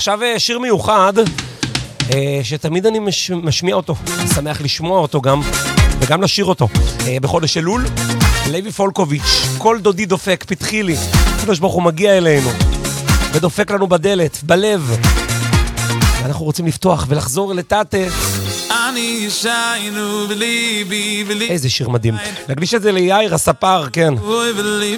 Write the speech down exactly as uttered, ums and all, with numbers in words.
עכשיו שיר מיוחד, שתמיד אני מש... משמיע אותו, שמח לשמוע אותו גם, וגם לשיר אותו. בחודש אלול, לוי פולקוביץ', כל דודי דופק, פתחי לי, הקדוש ברוך הוא מגיע אלינו, ודופק לנו בדלת, בלב. ואנחנו רוצים לפתוח ולחזור לטאטה. איזה שיר מדהים. נקדיש את זה ליאיר הספר, כן.